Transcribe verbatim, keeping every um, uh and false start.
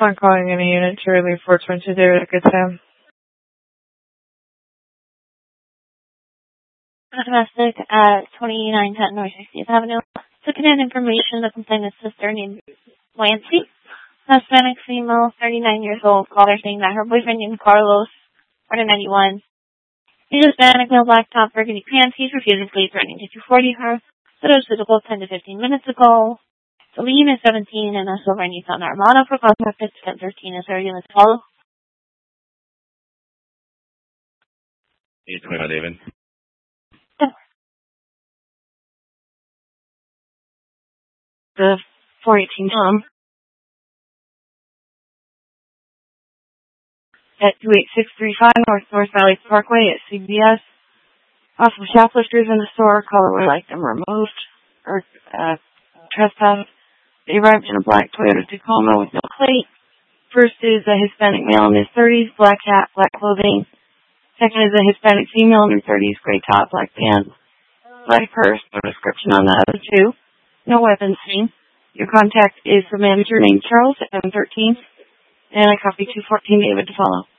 I'm calling in a unit to relieve four twenty David at Good Time. Domestic at twenty-nine ten North sixtieth Avenue. Looking at information, the complainant's sister named Lancy, Hispanic female, thirty-nine years old, called her saying that her boyfriend named Carlos, forty ninety-one, he's Hispanic, male, black top, burgundy pants, he's repeatedly threatening to two forty her. That was physical ten to fifteen minutes ago. The lien is seventeen and a silver Nissan Armada for contact at ten thirteen. Is there a unit to follow? eight twenty-five David. The four eighteen Tom at two eight six three five North North Valley Parkway at C B S. Off of shoplifters in the store, caller would like them removed or uh, trespassed. They arrived in a black Toyota Tacoma with no plate. First is a Hispanic male in his thirties, black hat, black clothing. Second is a Hispanic female in her thirties, gray top, black pants, black purse, no description on the other two. No weapons seen. Your contact is the manager named Charles at seven thirteen, and I copy two fourteen David to follow.